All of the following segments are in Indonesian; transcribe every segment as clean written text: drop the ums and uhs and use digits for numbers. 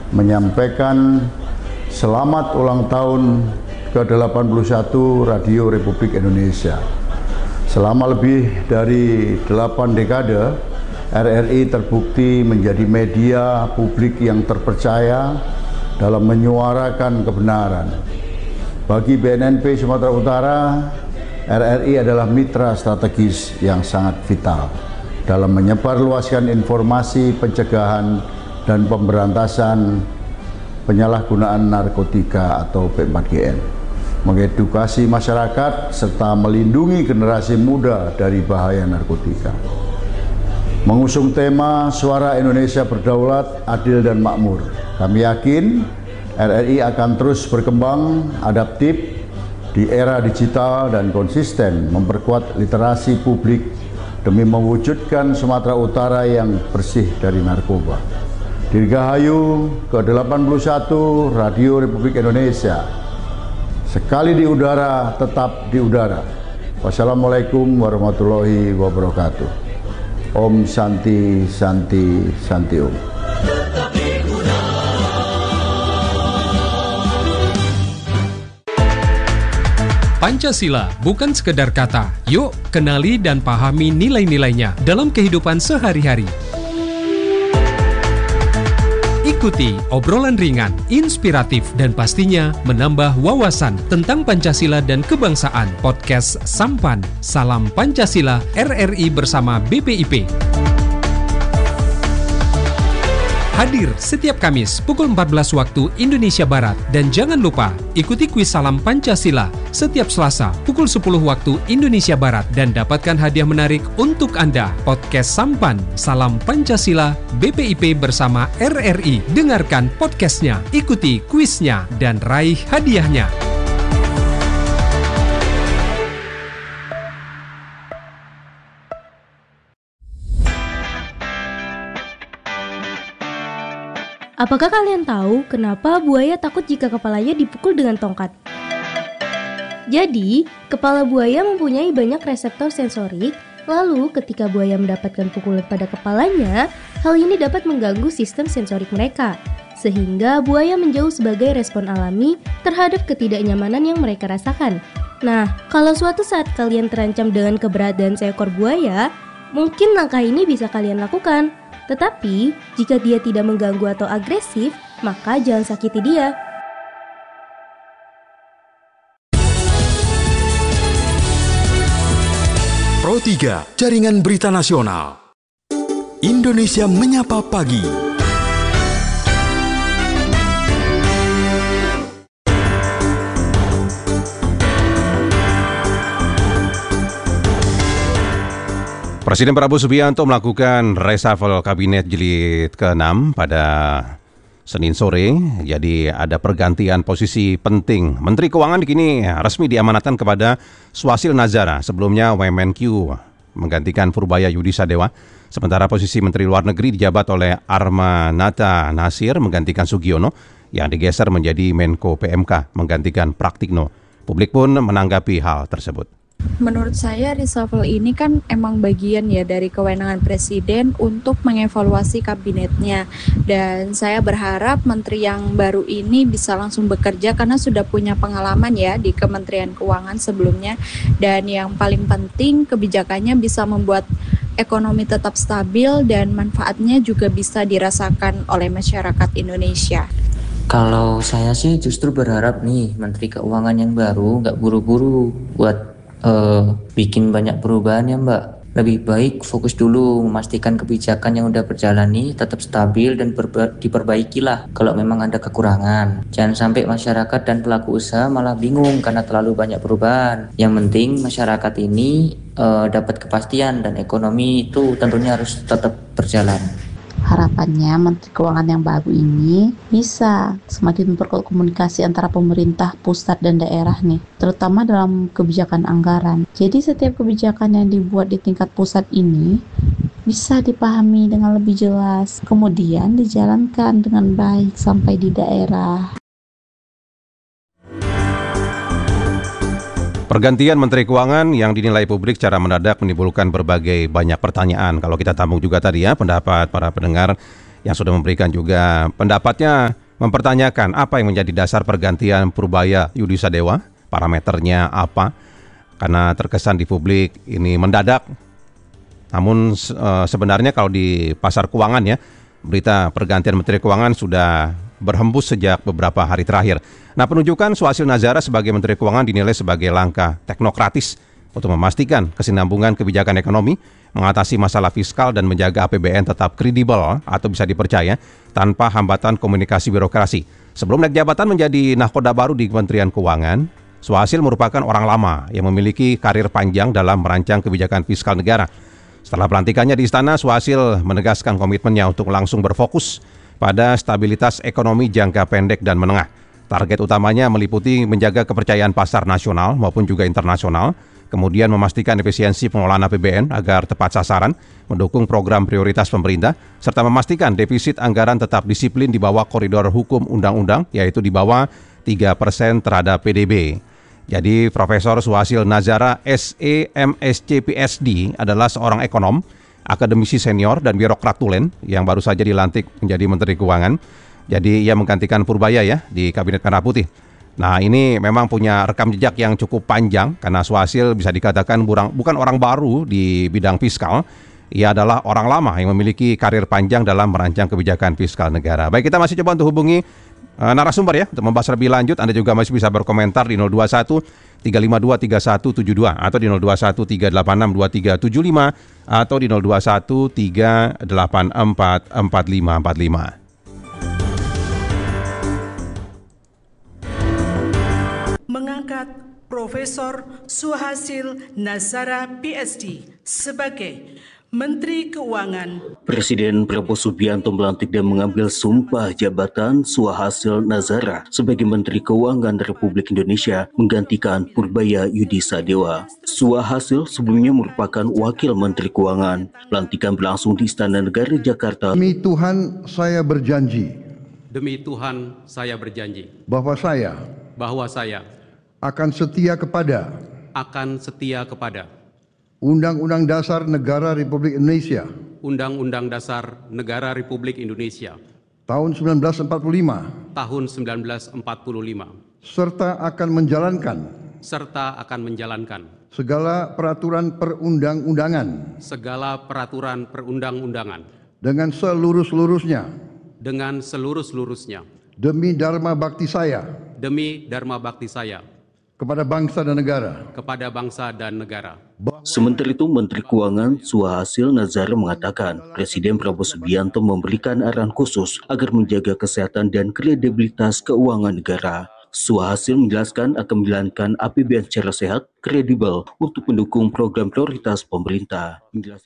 menyampaikan selamat ulang tahun ke-81 Radio Republik Indonesia. Selama lebih dari 8 dekade, RRI terbukti menjadi media publik yang terpercaya dalam menyuarakan kebenaran. Bagi BNNP Sumatera Utara, RRI adalah mitra strategis yang sangat vital dalam menyebarluaskan informasi pencegahan dan pemberantasan penyalahgunaan narkotika atau P4GN. Mengedukasi masyarakat serta melindungi generasi muda dari bahaya narkotika. Mengusung tema Suara Indonesia Berdaulat, Adil dan Makmur, kami yakin RRI akan terus berkembang, adaptif di era digital dan konsisten memperkuat literasi publik demi mewujudkan Sumatera Utara yang bersih dari narkoba. Dirgahayu ke-81 Radio Republik Indonesia. Sekali di udara, tetap di udara. Wassalamualaikum warahmatullahi wabarakatuh. Om Santi Santi Santi Om. Pancasila bukan sekedar kata. Yuk, kenali dan pahami nilai-nilainya dalam kehidupan sehari-hari. Ikuti obrolan ringan, inspiratif, dan pastinya menambah wawasan tentang Pancasila dan kebangsaan. Podcast Sampan, Salam Pancasila, RRI bersama BPIP. Hadir setiap Kamis pukul 14 waktu Indonesia Barat. Dan jangan lupa ikuti kuis Salam Pancasila setiap Selasa pukul 10 waktu Indonesia Barat. Dan dapatkan hadiah menarik untuk Anda. Podcast Sampan, Salam Pancasila, BPIP bersama RRI. Dengarkan podcastnya, ikuti kuisnya, dan raih hadiahnya. Apakah kalian tahu kenapa buaya takut jika kepalanya dipukul dengan tongkat? Jadi, kepala buaya mempunyai banyak reseptor sensorik, lalu ketika buaya mendapatkan pukulan pada kepalanya, hal ini dapat mengganggu sistem sensorik mereka, sehingga buaya menjauh sebagai respon alami terhadap ketidaknyamanan yang mereka rasakan. Nah, kalau suatu saat kalian terancam dengan keberadaan seekor buaya, mungkin langkah ini bisa kalian lakukan. Tetapi, jika dia tidak mengganggu atau agresif, maka jangan sakiti dia. Pro 3, Jaringan Berita Nasional. Indonesia Menyapa Pagi. Presiden Prabowo Subianto melakukan reshuffle kabinet jilid ke-6 pada Senin sore. Jadi ada pergantian posisi penting. Menteri Keuangan kini resmi diamanatkan kepada Swasil Nazara. Sebelumnya Wmenq menggantikan Purbaya Yudisadewa. Sementara posisi Menteri Luar Negeri dijabat oleh Armanata Nasir menggantikan Sugiono yang digeser menjadi Menko PMK menggantikan Praktikno. Publik pun menanggapi hal tersebut. Menurut saya reshuffle ini kan emang bagian ya dari kewenangan Presiden untuk mengevaluasi kabinetnya. Dan saya berharap menteri yang baru ini bisa langsung bekerja karena sudah punya pengalaman ya di Kementerian Keuangan sebelumnya. Dan yang paling penting kebijakannya bisa membuat ekonomi tetap stabil dan manfaatnya juga bisa dirasakan oleh masyarakat Indonesia. Kalau saya sih justru berharap nih Menteri Keuangan yang baru nggak buru-buru buat bikin banyak perubahan ya Mbak. Lebih baik fokus dulu memastikan kebijakan yang udah berjalan nih tetap stabil dan diperbaikilah kalau memang ada kekurangan. Jangan sampai masyarakat dan pelaku usaha malah bingung karena terlalu banyak perubahan. Yang penting masyarakat ini dapat kepastian dan ekonomi itu tentunya harus tetap berjalan. Harapannya Menteri Keuangan yang baru ini bisa semakin memperkuat komunikasi antara pemerintah pusat dan daerah nih, terutama dalam kebijakan anggaran. Jadi setiap kebijakan yang dibuat di tingkat pusat ini bisa dipahami dengan lebih jelas, kemudian dijalankan dengan baik sampai di daerah. Pergantian Menteri Keuangan yang dinilai publik secara mendadak menimbulkan berbagai banyak pertanyaan. Kalau kita tampung juga tadi ya pendapat para pendengar yang sudah memberikan juga pendapatnya, mempertanyakan apa yang menjadi dasar pergantian Purbaya Yudi Sadewa, parameternya apa, karena terkesan di publik ini mendadak. Namun sebenarnya kalau di pasar keuangan ya, berita pergantian Menteri Keuangan sudah berhembus sejak beberapa hari terakhir. Nah, penunjukan Suhasil Nazara sebagai Menteri Keuangan dinilai sebagai langkah teknokratis untuk memastikan kesinambungan kebijakan ekonomi, mengatasi masalah fiskal dan menjaga APBN tetap kredibel atau bisa dipercaya tanpa hambatan komunikasi birokrasi. Sebelum naik jabatan menjadi nahkoda baru di Kementerian Keuangan, Suhasil merupakan orang lama yang memiliki karir panjang dalam merancang kebijakan fiskal negara. Setelah pelantikannya di istana, Suhasil menegaskan komitmennya untuk langsung berfokus pada stabilitas ekonomi jangka pendek dan menengah. Target utamanya meliputi menjaga kepercayaan pasar nasional maupun juga internasional, kemudian memastikan efisiensi pengelolaan APBN agar tepat sasaran, mendukung program prioritas pemerintah, serta memastikan defisit anggaran tetap disiplin di bawah koridor hukum undang-undang, yaitu di bawah 3% terhadap PDB. Jadi Profesor Suhasil Nazara SEMSC PSD adalah seorang ekonom, akademisi senior dan birokrat tulen yang baru saja dilantik menjadi Menteri Keuangan. Jadi ia menggantikan Purbaya ya di Kabinet Merah Putih. Nah, ini memang punya rekam jejak yang cukup panjang karena Suhasil bisa dikatakan bukan orang baru di bidang fiskal. Ia adalah orang lama yang memiliki karir panjang dalam merancang kebijakan fiskal negara. Baik, kita masih coba untuk hubungi narasumber ya untuk membahas lebih lanjut. Anda juga masih bisa berkomentar di 021 352 3172 atau di 021 386 2375 atau di 021 384 4545. Mengangkat Profesor Suhasil Nazara PSD sebagai Menteri Keuangan. Presiden Prabowo Subianto melantik dan mengambil sumpah jabatan Suhasil Nazara sebagai Menteri Keuangan Republik Indonesia menggantikan Purbaya Yudi Sadewa. Suhasil sebelumnya merupakan Wakil Menteri Keuangan. Pelantikan berlangsung di Istana Negara Jakarta. Demi Tuhan saya berjanji. Demi Tuhan saya berjanji. Bahwa saya akan setia kepada Undang-Undang Dasar Negara Republik Indonesia. Undang-Undang Dasar Negara Republik Indonesia. Tahun 1945. Serta akan menjalankan. Segala peraturan perundang-undangan. Dengan seluruh-seluruhnya. Demi Dharma Bakti saya. Kepada bangsa dan negara. Sementara itu, Menteri Keuangan Suhasil Nazara mengatakan Presiden Prabowo Subianto memberikan arahan khusus agar menjaga kesehatan dan kredibilitas keuangan negara. Suhasil menjelaskan akan menjalankan APBN secara sehat, kredibel untuk mendukung program prioritas pemerintah.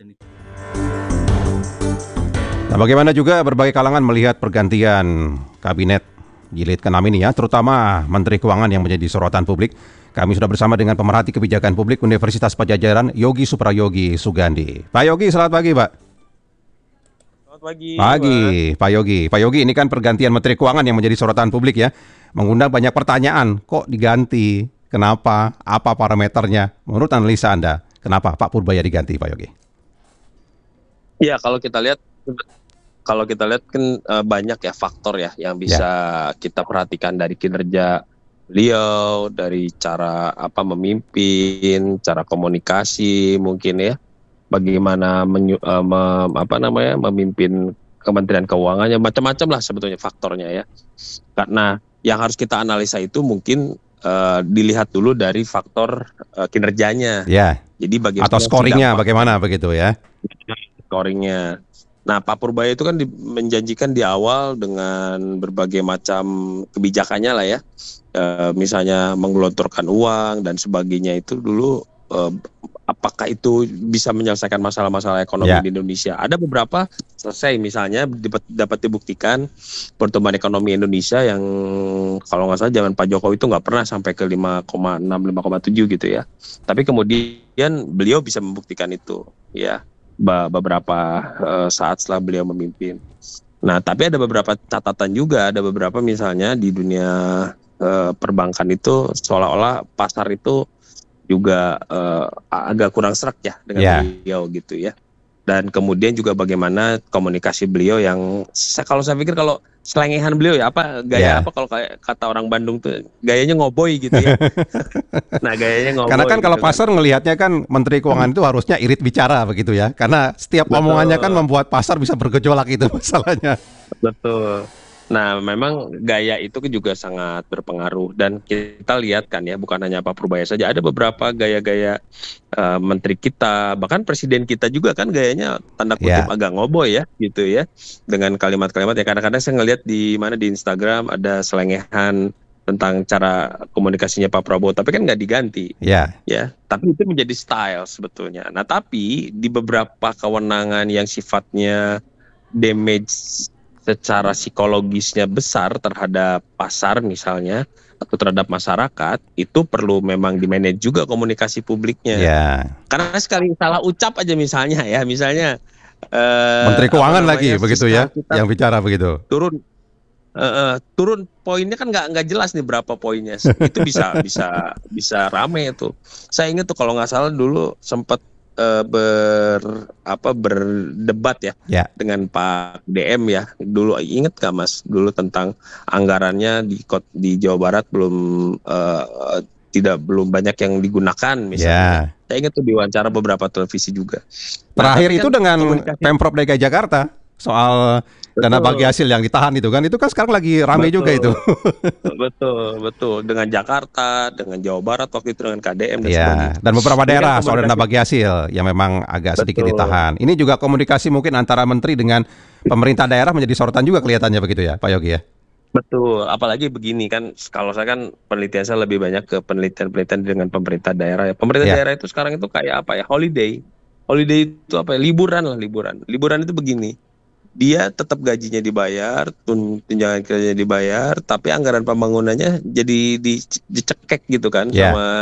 Nah, bagaimana juga berbagai kalangan melihat pergantian kabinet jilid ke-6 ini ya, terutama Menteri Keuangan yang menjadi sorotan publik. Kami sudah bersama dengan pemerhati kebijakan publik Universitas Padjadjaran, Yogi Suprayogi Sugandi. Pak Yogi, selamat pagi, Pak. Selamat pagi. Pak Yogi. Pak Yogi, ini kan pergantian Menteri Keuangan yang menjadi sorotan publik ya, mengundang banyak pertanyaan. Kok diganti? Kenapa? Apa parameternya? Menurut analisa Anda, kenapa Pak Purbaya diganti, Pak Yogi? Ya, kalau kita lihat kan banyak ya faktor ya yang bisa kita perhatikan dari kinerja beliau, dari cara memimpin, cara komunikasi mungkin ya, bagaimana memimpin Kementerian Keuangannya, macam-macam lah sebetulnya faktornya ya. Karena yang harus kita analisa itu mungkin dilihat dulu dari faktor kinerjanya. Ya. Jadi bagaimana atau scoringnya bagaimana begitu ya? Scoringnya. Nah, Pak Purbaya itu kan menjanjikan di awal dengan berbagai macam kebijakannya lah ya, misalnya menggelontorkan uang dan sebagainya itu dulu, apakah itu bisa menyelesaikan masalah-masalah ekonomi di Indonesia? Ada beberapa selesai, misalnya dapat dibuktikan pertumbuhan ekonomi Indonesia yang kalau nggak salah zaman Pak Jokowi itu nggak pernah sampai ke 5,6, 5,7 gitu ya. Tapi kemudian beliau bisa membuktikan itu ya. Beberapa saat setelah beliau memimpin. Nah, tapi ada beberapa catatan juga, ada beberapa misalnya di dunia perbankan itu seolah-olah pasar itu juga agak kurang serak ya dengan beliau gitu ya. Dan kemudian juga bagaimana komunikasi beliau yang kalau saya pikir kalau selengehan beliau ya apa gaya apa kalau kayak kata orang Bandung tuh gayanya ngoboy gitu ya. Nah gayanya ngoboy. Karena kan gitu kalau pasar ngelihatnya kan Menteri Keuangan itu harusnya irit bicara begitu ya. Karena setiap omongannya kan membuat pasar bisa bergejolak itu masalahnya. Betul. Nah, memang gaya itu juga sangat berpengaruh dan kita lihat kan ya, bukan hanya Pak Purbaya saja, ada beberapa gaya-gaya menteri kita, bahkan presiden kita juga kan gayanya tanda kutip agak ngoboy ya, gitu ya, dengan kalimat-kalimat ya kadang-kadang saya ngelihat di Instagram ada selengehan tentang cara komunikasinya Pak Prabowo, tapi kan nggak diganti, ya, tapi itu menjadi style sebetulnya. Nah, tapi di beberapa kewenangan yang sifatnya damage secara psikologisnya besar terhadap pasar misalnya atau terhadap masyarakat, itu perlu memang di-manage juga komunikasi publiknya. Karena sekali salah ucap aja misalnya Menteri Keuangan lagi begitu ya, yang bicara begitu. Turun poinnya kan nggak jelas nih berapa poinnya. Itu bisa rame itu. Saya ingat tuh kalau nggak salah dulu sempat berdebat ya dengan Pak DM ya. Dulu inget gak Mas dulu tentang anggarannya di Jawa Barat belum banyak yang digunakan misalnya. Saya ingat tuh diwawancara beberapa televisi juga. Terakhir itu kan dengan Pemprov DKI Jakarta soal dana bagi hasil yang ditahan itu kan sekarang lagi rame juga itu. Betul dengan Jakarta, dengan Jawa Barat waktu itu dengan KDM dan sebagainya. Dan beberapa daerah soal dana bagi hasil yang memang agak sedikit ditahan. Ini juga komunikasi mungkin antara menteri dengan pemerintah daerah menjadi sorotan juga kelihatannya begitu ya Pak Yogi ya. Betul, apalagi begini kan, kalau saya kan penelitian saya lebih banyak ke penelitian dengan pemerintah daerah ya. Pemerintah daerah itu sekarang itu kayak apa ya, holiday itu apa ya, liburan itu begini. Dia tetap gajinya dibayar, tunjangan kerjanya dibayar, tapi anggaran pembangunannya jadi dicekek gitu kan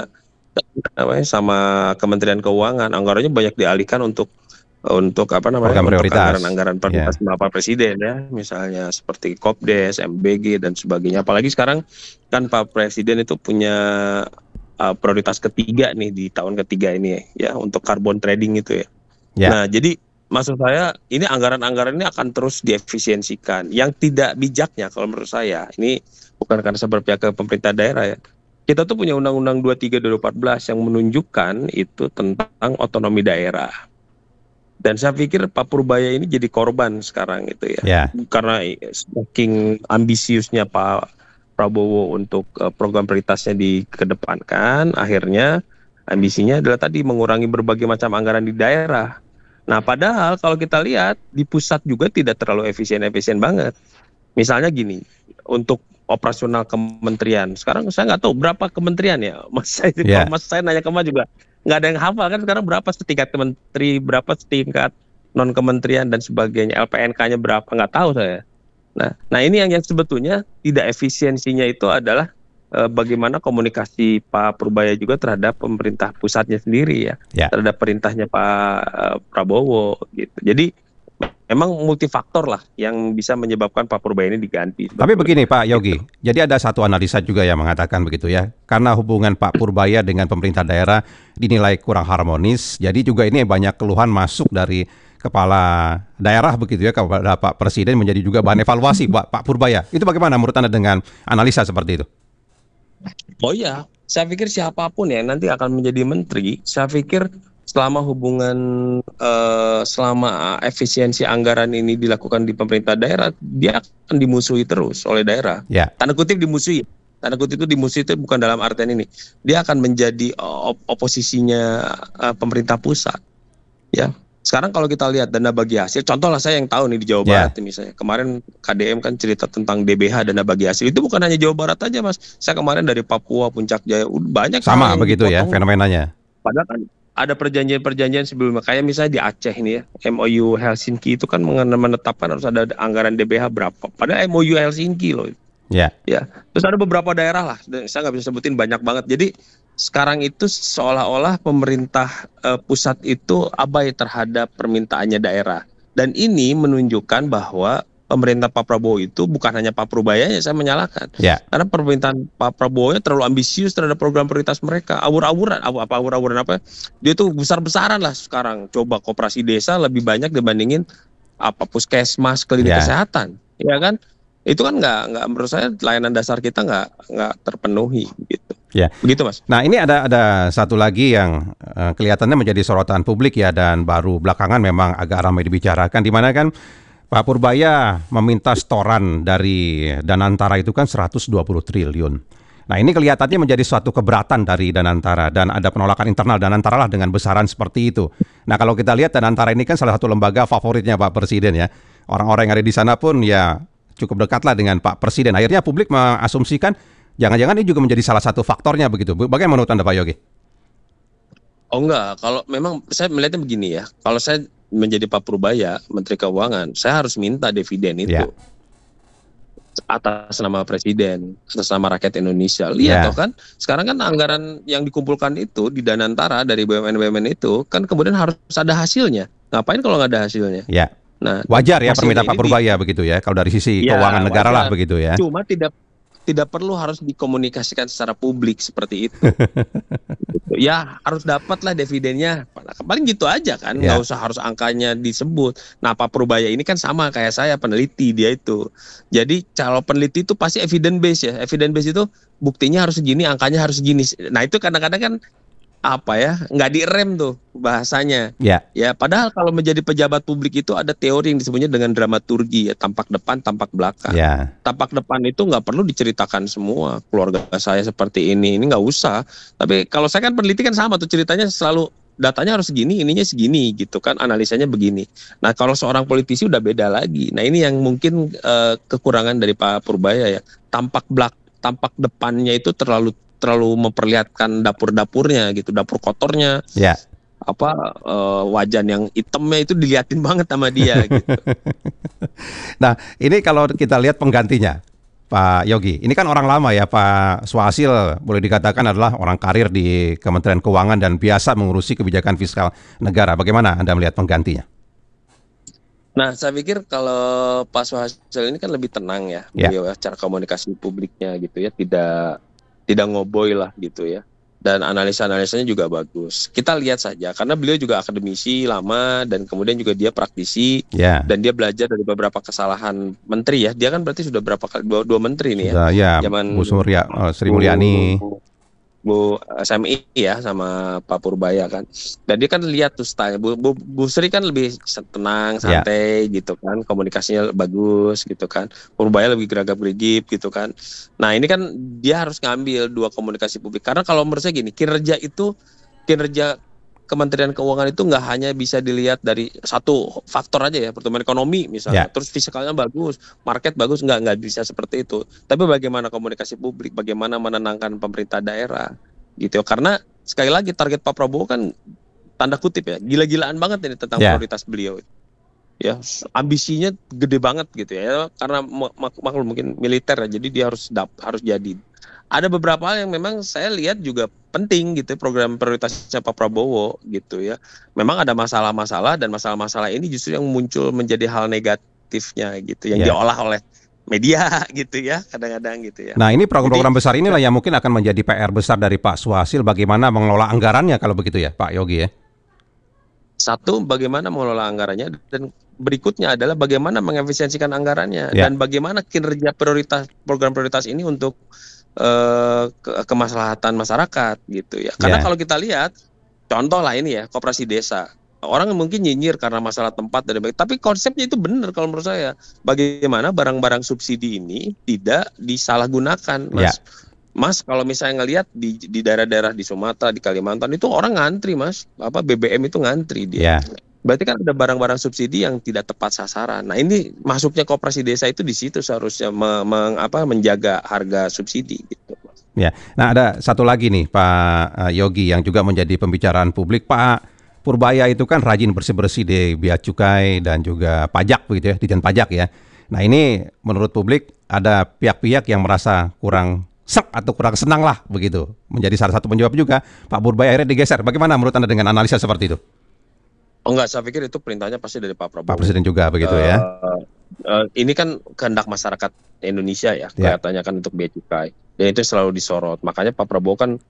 sama Kementerian Keuangan. Anggarannya banyak dialihkan untuk anggaran prioritas Bapak Presiden ya, misalnya seperti Kopdes, MBG dan sebagainya. Apalagi sekarang kan Pak Presiden itu punya prioritas ketiga nih di tahun ketiga ini ya untuk carbon trading itu ya. Nah, jadi maksud saya ini anggaran-anggaran ini akan terus diefisiensikan. Yang tidak bijaknya kalau menurut saya, ini bukan karena saya berpihak ke pemerintah daerah ya. Kita tuh punya Undang-Undang 23 2014 yang menunjukkan itu tentang otonomi daerah. Dan saya pikir Pak Purbaya ini jadi korban sekarang itu ya. Karena saking ambisiusnya Pak Prabowo untuk program prioritasnya dikedepankan, akhirnya ambisinya adalah tadi mengurangi berbagai macam anggaran di daerah. Nah, padahal kalau kita lihat di pusat juga tidak terlalu efisien banget. Misalnya gini, untuk operasional kementerian, sekarang saya nggak tahu berapa kementerian ya. Mas saya nanya ke Mas juga nggak ada yang hafal kan sekarang berapa setingkat kementeri, berapa setingkat non kementerian dan sebagainya, LPNK-nya berapa nggak tahu saya. Nah ini yang sebetulnya tidak efisiensinya itu adalah bagaimana komunikasi Pak Purbaya juga terhadap pemerintah pusatnya sendiri ya, terhadap perintahnya Pak Prabowo gitu. Jadi memang multifaktor lah yang bisa menyebabkan Pak Purbaya ini diganti. Tapi begini Pak Yogi, jadi ada satu analisa juga yang mengatakan begitu ya, karena hubungan Pak Purbaya dengan pemerintah daerah dinilai kurang harmonis, jadi juga ini banyak keluhan masuk dari kepala daerah begitu ya kepada Pak Presiden menjadi juga bahan evaluasi Pak Purbaya. Itu bagaimana menurut Anda dengan analisa seperti itu? Oh iya, saya pikir siapapun ya nanti akan menjadi menteri, saya pikir selama selama efisiensi anggaran ini dilakukan di pemerintah daerah, dia akan dimusuhi terus oleh daerah. Tanda kutip dimusuhi. Tanda kutip itu dimusuhi itu bukan dalam artian ini. Dia akan menjadi oposisinya pemerintah pusat. Ya. Sekarang kalau kita lihat dana bagi hasil, contohlah saya yang tahu nih di Jawa Barat misalnya. Kemarin KDM kan cerita tentang DBH dana bagi hasil. Itu bukan hanya Jawa Barat aja Mas. Saya kemarin dari Papua, Puncak Jaya, banyak sama begitu ya fenomenanya. Padahal kan ada perjanjian-perjanjian sebelumnya, kayak misalnya di Aceh ini ya, MOU Helsinki itu kan menetapkan harus ada anggaran DBH berapa. Padahal MOU Helsinki loh. Ya. Terus ada beberapa daerah lah, saya nggak bisa sebutin banyak banget. Jadi sekarang itu seolah-olah pemerintah pusat itu abai terhadap permintaannya daerah. Dan ini menunjukkan bahwa pemerintah Pak Prabowo itu bukan hanya Pak Purbayanya saya menyalahkan. Karena pemerintahan Pak Prabowo terlalu ambisius terhadap program prioritas mereka. Awur-awuran apa? Dia tuh besar-besaran lah sekarang. Coba koperasi desa lebih banyak dibandingin puskesmas, klinik kesehatan, ya kan? Itu kan nggak menurut saya layanan dasar kita nggak terpenuhi gitu. Ya, begitu Mas. Nah ini ada satu lagi yang kelihatannya menjadi sorotan publik ya, dan baru belakangan memang agak ramai dibicarakan, di mana kan Pak Purbaya meminta setoran dari Danantara itu kan 120 triliun. Nah ini kelihatannya menjadi suatu keberatan dari Danantara, dan ada penolakan internal Danantara lah dengan besaran seperti itu. Nah kalau kita lihat Danantara ini kan salah satu lembaga favoritnya Pak Presiden ya. Orang-orang yang ada di sana pun ya cukup dekatlah dengan Pak Presiden. Akhirnya publik mengasumsikan jangan-jangan ini juga menjadi salah satu faktornya begitu. Bagaimana menurut Anda Pak Yogi? Oh enggak, kalau memang saya melihatnya begini ya. Kalau saya menjadi Pak Purbaya, Menteri Keuangan, saya harus minta dividen itu atas nama Presiden, atas nama rakyat Indonesia. Lihat toh kan, sekarang kan anggaran yang dikumpulkan itu di Danantara dari BUMN-BUMN itu kan kemudian harus ada hasilnya. Ngapain kalau nggak ada hasilnya? Nah, wajar ya permintaan Pak Purbaya begitu ya, kalau dari sisi keuangan negara wajar lah begitu ya. Cuma tidak perlu harus dikomunikasikan secara publik seperti itu. Ya harus dapatlah dividennya. Paling gitu aja kan, nggak usah harus angkanya disebut. Nah Pak Purbaya ini kan sama kayak saya, peneliti dia itu. Jadi kalau peneliti itu pasti evidence base ya. Evidence base itu buktinya harus segini, angkanya harus segini. Nah itu kadang-kadang kan nggak direm tuh bahasanya. Ya, padahal kalau menjadi pejabat publik itu ada teori yang disebutnya dengan dramaturgi ya, tampak depan, tampak belakang. Tampak depan itu nggak perlu diceritakan semua, keluarga saya seperti ini nggak usah. Tapi kalau saya kan peneliti kan sama tuh, ceritanya selalu datanya harus segini, ininya segini gitu kan, analisanya begini. Nah kalau seorang politisi udah beda lagi. Nah ini yang mungkin kekurangan dari Pak Purbaya ya, tampak depannya itu terlalu memperlihatkan dapur-dapurnya gitu, dapur kotornya. Wajan yang hitamnya itu diliatin banget sama dia gitu. Nah, ini kalau kita lihat penggantinya Pak Yogi, ini kan orang lama ya, Pak Suhasil boleh dikatakan adalah orang karir di Kementerian Keuangan dan biasa mengurusi kebijakan fiskal negara. Bagaimana Anda melihat penggantinya? Nah, saya pikir kalau Pak Suhasil ini kan lebih tenang ya, beliau cara komunikasi publiknya gitu ya, tidak ngoboy lah gitu ya, dan analisa-analisanya juga bagus. Kita lihat saja karena beliau juga akademisi lama dan kemudian juga dia praktisi dan dia belajar dari beberapa kesalahan menteri ya. Dia kan berarti sudah berapa kali dua menteri nih ya. Zaman Bu Sri Mulyani, Bu SMI ya sama Pak Purbaya kan. Dan dia kan lihat tuh style Bu Sri kan lebih tenang, santai gitu kan, komunikasinya bagus gitu kan. Purbaya lebih geragap-gerigip gitu kan. Nah, ini kan dia harus ngambil dua komunikasi publik. Karena kalau menurut saya gini, kinerja Kementerian Keuangan itu nggak hanya bisa dilihat dari satu faktor aja ya, pertumbuhan ekonomi misalnya, terus fiskalnya bagus, market bagus, nggak bisa seperti itu. Tapi bagaimana komunikasi publik, bagaimana menenangkan pemerintah daerah, gitu. Karena sekali lagi target Pak Prabowo kan tanda kutip ya, gila-gilaan banget ini tentang prioritas beliau. Ya, ambisinya gede banget gitu ya, karena maklum mungkin militer ya, jadi dia harus jadi. Ada beberapa hal yang memang saya lihat juga penting gitu, program prioritasnya Pak Prabowo gitu ya. Memang ada masalah-masalah dan masalah-masalah ini justru yang muncul menjadi hal negatifnya gitu, yang diolah oleh media gitu ya, kadang-kadang gitu ya. Nah ini program-program besar inilah yang mungkin akan menjadi PR besar dari Pak Suhasil, bagaimana mengelola anggarannya kalau begitu ya Pak Yogi ya. Satu, bagaimana mengelola anggarannya, dan berikutnya adalah bagaimana mengefisiensikan anggarannya dan bagaimana kinerja program prioritas ini untuk kemaslahatan masyarakat gitu ya. Karena kalau kita lihat contoh lah ini ya, koperasi desa. Orang mungkin nyinyir karena masalah tempat dan sebagainya, tapi konsepnya itu benar kalau menurut saya. Bagaimana barang-barang subsidi ini tidak disalahgunakan, Mas. Mas, kalau misalnya ngelihat di daerah-daerah di Sumatera, di Kalimantan itu orang ngantri, Mas. BBM itu ngantri dia. Berarti kan ada barang-barang subsidi yang tidak tepat sasaran. Nah, ini masuknya koperasi desa itu di situ seharusnya menjaga harga subsidi gitu. Ya. Nah, ada satu lagi nih Pak Yogi yang juga menjadi pembicaraan publik. Pak Purbaya itu kan rajin bersih-bersih di bea cukai dan juga pajak begitu ya, Ditjen Pajak ya. Nah, ini menurut publik ada pihak-pihak yang merasa kurang atau kurang senang lah begitu. Menjadi salah satu penyebab juga Pak Purbaya akhirnya digeser. Bagaimana menurut Anda dengan analisa seperti itu? Oh enggak, saya pikir itu perintahnya pasti dari Pak Prabowo. Pak Presiden juga begitu ya? Ini kan kehendak masyarakat Indonesia ya, kelihatannya kan untuk bea cukai. Dan itu selalu disorot. Makanya Pak Prabowo kan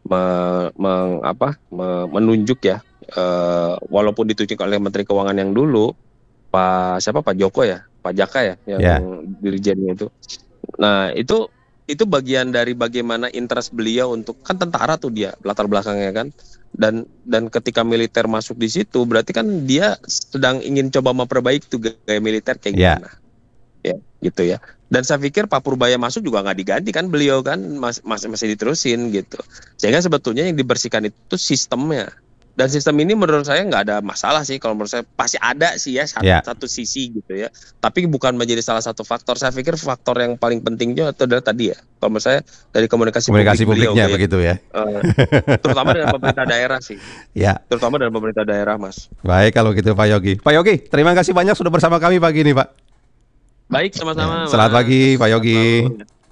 menunjuk ya, walaupun ditunjuk oleh Menteri Keuangan yang dulu, Pak Joko ya, Pak Jaka ya, yang dirijennya itu. Nah itu bagian dari bagaimana interest beliau untuk, kan tentara tuh dia latar belakangnya kan, dan ketika militer masuk di situ berarti kan dia sedang ingin coba memperbaiki tuh gaya militer kayak gimana, ya gitu ya. Dan saya pikir Pak Purbaya masuk juga nggak diganti kan, beliau kan masih diterusin gitu. Sehingga sebetulnya yang dibersihkan itu sistemnya. Dan sistem ini menurut saya nggak ada masalah sih. Kalau menurut saya pasti ada sih ya satu sisi gitu ya. Tapi bukan menjadi salah satu faktor. Saya pikir faktor yang paling pentingnya itu adalah tadi ya. Kalau menurut saya dari komunikasi publiknya beliau, begitu ya. Terutama dengan pemerintah daerah sih. Ya. Terutama dengan pemerintah daerah, Mas. Baik kalau gitu Pak Yogi. Pak Yogi, terima kasih banyak sudah bersama kami pagi ini, Pak. Baik, sama-sama. Selamat pagi Pak Yogi.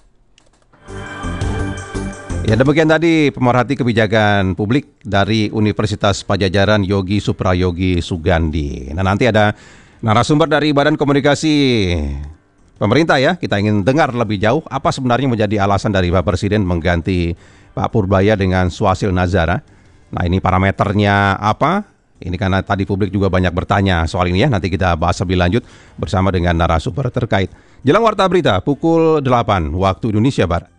Ya, demikian tadi pemerhati kebijakan publik dari Universitas Padjadjaran Yogi Suprayogi Sugandi. Nah, nanti ada narasumber dari Badan Komunikasi Pemerintah ya. Kita ingin dengar lebih jauh apa sebenarnya menjadi alasan dari Pak Presiden mengganti Pak Purbaya dengan Suhasil Nazara. Nah, ini parameternya apa? Ini karena tadi publik juga banyak bertanya soal ini ya. Nanti kita bahas lebih lanjut bersama dengan narasumber terkait. Jelang Warta Berita pukul 8 waktu Indonesia Barat.